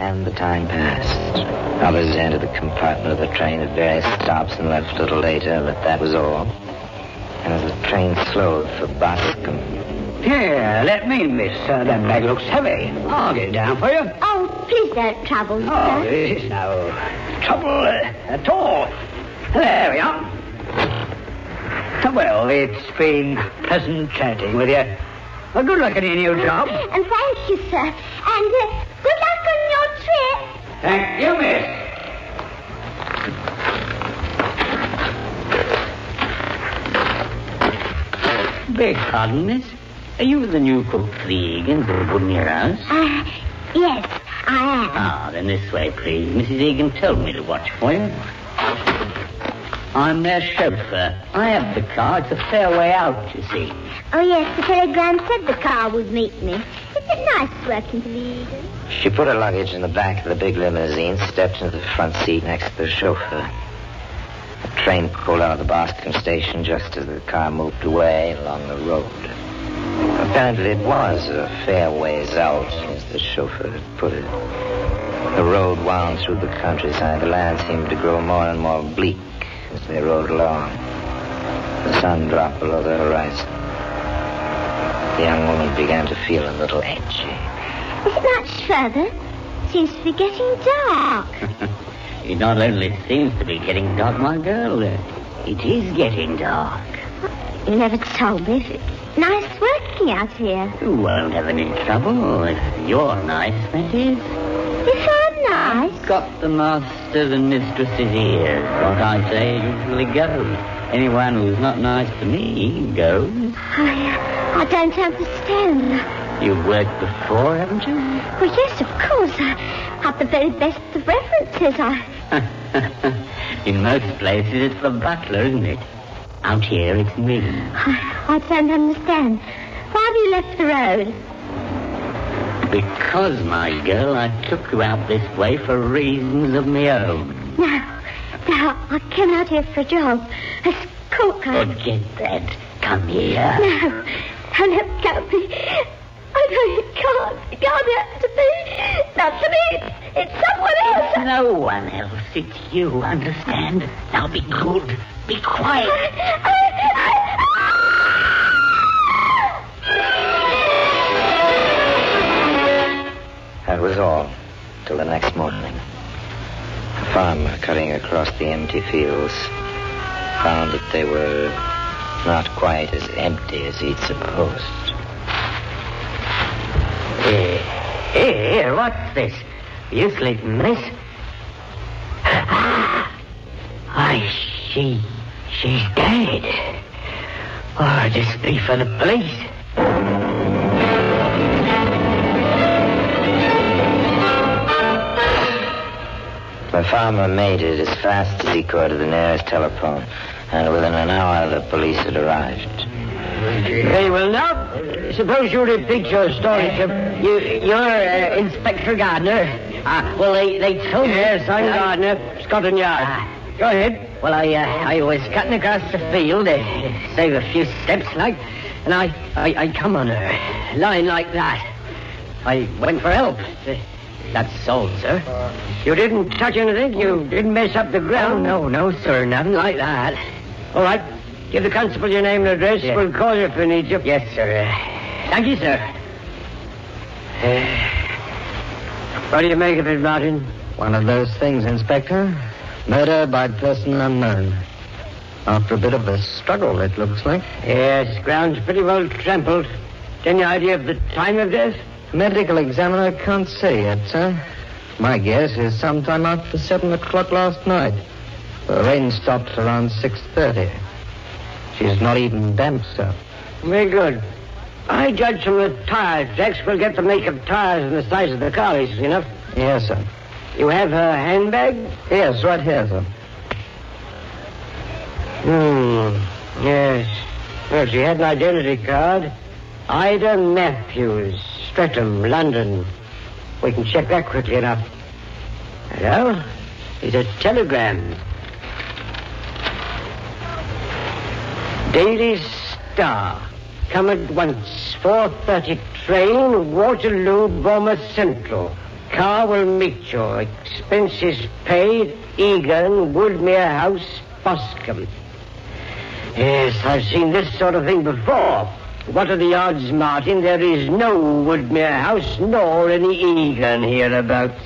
And the time passed. Others entered the compartment of the train at various stops and left a little later, but that was all. And as the train slowed for Boscombe... Here, let me, miss. That bag looks heavy. I'll get it down for you. Oh, please don't trouble, sir. Oh, there's no trouble at all. There we are. Well, it's been pleasant chatting with you. Well, good luck in your new job. And thank you, sir. And good luck on your trip. Thank you, miss. Beg pardon, miss. Are you the new cook for the Egan's who put in your house? Yes, I am. Ah, then this way, please. Mrs. Egan told me to watch for you. I'm their chauffeur. I have the car. It's a fair way out, you see. Oh, yes, the telegram said the car would meet me. Is it nice working for the Egan? She put her luggage in the back of the big limousine, stepped into the front seat next to the chauffeur. The train pulled out of the Boscombe station just as the car moved away along the road. Apparently it was a fair ways out, as the chauffeur had put it. The road wound through the countryside. The land seemed to grow more and more bleak as they rode along. The sun dropped below the horizon. The young woman began to feel a little edgy. Is it much further? Seems to be getting dark. It not only seems to be getting dark, my girl. It is getting dark. You never told me. It's nice working out here. You won't have any trouble if you're nice, that is. If I'm nice? Got the master and mistress's ears. What I say usually goes. Anyone who's not nice to me goes. I don't understand. You've worked before, haven't you? Well, yes, of course. I have the very best of references. In most places, it's the butler, isn't it? Out here, it's me. I don't understand. Why have you left the road? Because, my girl, I took you out this way for reasons of my own. No, I came out here for a job. As cook. Forget that. Come here. No, it can't be. I know it can't. It can't have to be. Not to me. It's someone else. It's no one else. It's you, understand? Now be good. Be quiet. That was all, till the next morning. A farmer cutting across the empty fields found that they were not quite as empty as he'd supposed. Here, what's this? You sleeping, miss? She's dead. Oh, this be for the police. The farmer made it as fast as he could to the nearest telephone, and within an hour the police had arrived. Very well now. Suppose you repeat your story, You're Inspector Gardner. Well, they told me... Yes, I'm Gardner, Scotland Yard. Go ahead. Well, I was cutting across the field, save a few steps, like, and I come on her, lying like that. I went for help. That's all, sir. You didn't touch anything? You didn't mess up the ground? No, sir, nothing like that. All right. Give the constable your name and address. Yes. We'll call you if we need you. Yes, sir. Thank you, sir. What do you make of it, Martin? One of those things, Inspector. Murder by person unknown. After a bit of a struggle, it looks like. Yes, ground's pretty well trampled. Any idea of the time of death? Medical examiner can't say yet, sir. My guess is sometime after 7 o'clock last night. The rain stopped around 6:30. She's not even damp, sir. Very good. I judge from the tire tracks we'll get the make of tires and the size of the car easily enough. Yes, sir. You have her handbag? Yes, right here, sir. Yes. Well, she had an identity card. Ida Matthews, Streatham, London. We can check that quickly enough. Hello? It's a telegram. Daily Star. Come at once. 4:30 train, Waterloo, Bournemouth Central. car will meet you. Expenses paid, Egan, Woodmere House, Boscombe. Yes, I've seen this sort of thing before. What are the odds, Martin? There is no Woodmere House nor any Egan hereabouts.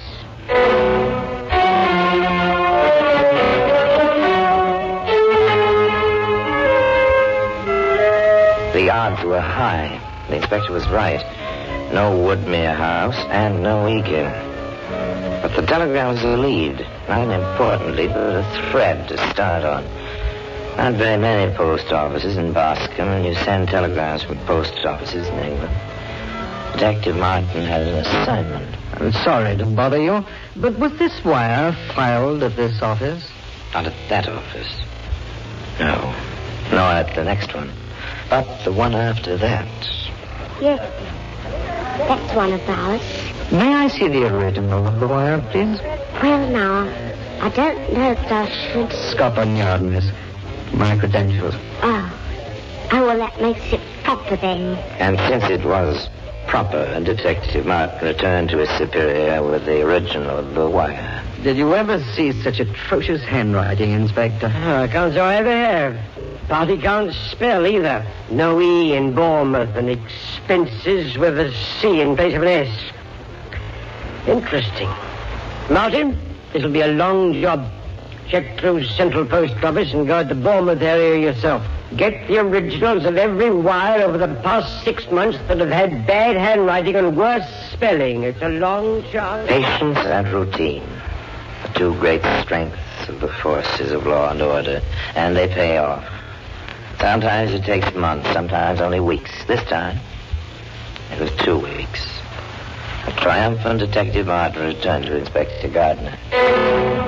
The odds were high. The inspector was right. No Woodmere House and no Egan. But the telegram was a lead. Not importantly, but a thread to start on. Not very many post offices in Boscombe, and you send telegrams from post offices in England. Detective Martin had an assignment. I'm sorry to bother you, but was this wire filed at this office? Not at that office. No. Nor at the next one. But the one after that. Yes, that's one of ours. May I see the original of the wire, please? Well, now, I don't know that I should... Scotland Yard, miss. My credentials. Oh, well, that makes it proper then. And since it was proper, Detective Martin returned to his superior with the original of the wire. Did you ever see such atrocious handwriting, Inspector? I can't say I ever have. Party can't spell either. No E in Bournemouth and expenses with a C in place of an S. Interesting. Martin, this'll be a long job. Check through Central Post Office and go to the Bournemouth area yourself. Get the originals of every wire over the past 6 months that have had bad handwriting and worse spelling. It's a long chance. Patience and routine. The two great strengths of the forces of law and order. And they pay off. Sometimes it takes months, sometimes only weeks. This time, it was 2 weeks. A triumphant Detective Martin returned to Inspector Gardner.